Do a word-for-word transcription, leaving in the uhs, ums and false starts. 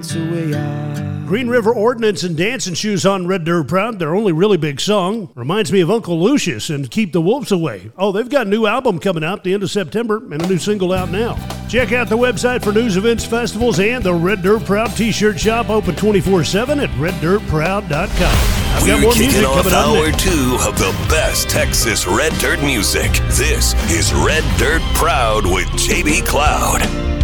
It's the way I... Green River Ordnance and Dancing Shoes on Red Dirt Proud. Their only really big song reminds me of Uncle Lucius and Keep the Wolves Away. Oh, they've got a new album coming out the end of September and a new single out now. Check out the website for news, events, festivals, and the Red Dirt Proud t-shirt shop open twenty-four seven at red dirt proud dot com. I've got We're more kicking music off coming up hour next. two of the best Texas Red Dirt music. This is Red Dirt Proud with J B Cloud.